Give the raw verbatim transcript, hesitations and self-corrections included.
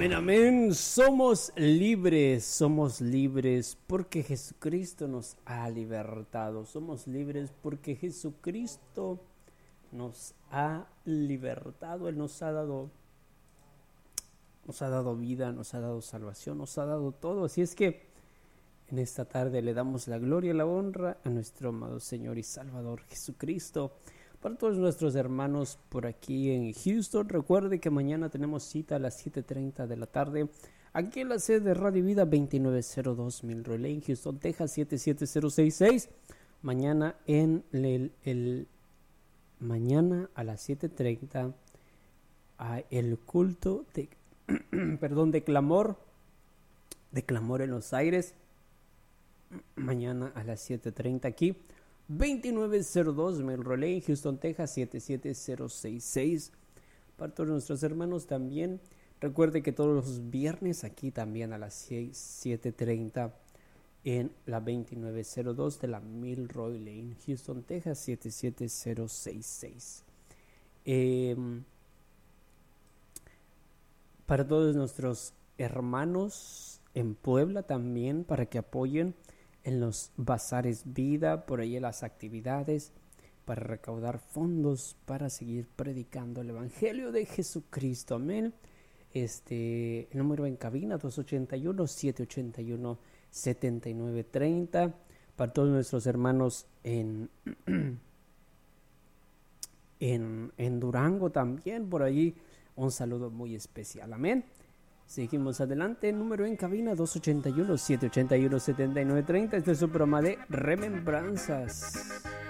Amén, amén. Somos libres, somos libres porque Jesucristo nos ha libertado. Somos libres porque Jesucristo nos ha libertado. Él nos ha dado, nos ha dado vida, nos ha dado salvación, nos ha dado todo. Así es que en esta tarde le damos la gloria y la honra a nuestro amado Señor y Salvador Jesucristo. Para todos nuestros hermanos por aquí en Houston, recuerde que mañana tenemos cita a las siete treinta de la tarde aquí en la sede de Radio Vida veintinueve cero dos Milroy Lane, Houston, Texas siete siete cero seis seis. Mañana en el, el mañana a las siete treinta a el culto de perdón de clamor de clamor en los aires. Mañana a las siete treinta aquí veintinueve cero dos Milroy Lane, Houston, Texas siete siete cero seis seis. Para todos nuestros hermanos también, recuerde que todos los viernes aquí también a las siete treinta en la veintinueve cero dos de la Milroy Lane, Houston, Texas siete siete cero seis seis. Eh, para todos nuestros hermanos en Puebla también, para que apoyen en los bazares Vida, por ahí en las actividades para recaudar fondos para seguir predicando el Evangelio de Jesucristo. Amén. Este, el número en cabina dos ocho uno, siete ocho uno, siete nueve tres cero. Para todos nuestros hermanos en, en, en Durango también, por allí un saludo muy especial. Amén. Seguimos adelante, número en cabina dos ocho uno, siete ocho uno, siete nueve tres cero. Este es su programa de Remembranzas.